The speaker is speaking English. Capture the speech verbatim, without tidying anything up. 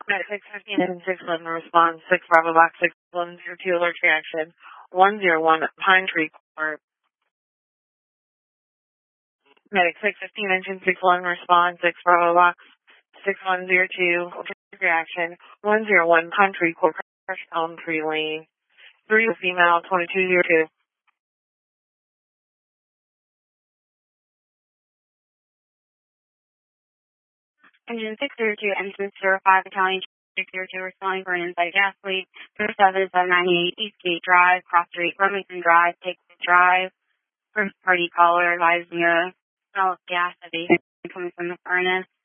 At six fifteen and six eleven response, six Bravo Box six one zero two alert reaction, one zero one Pine Tree Court. Medic six fifteen engine six one response, six Bravo Box six one zero two reaction, one zero one Pine Tree Court, crash Elm Tree Lane, three female twenty two zero two. Engine six zero two, engine zero five, Italian six zero two, responding for an inside gas leak, zero seven seven nine eight Eastgate Drive, Cross Street, Remington Drive, Take Drive, first party caller advising a smell of gas that they coming from the furnace.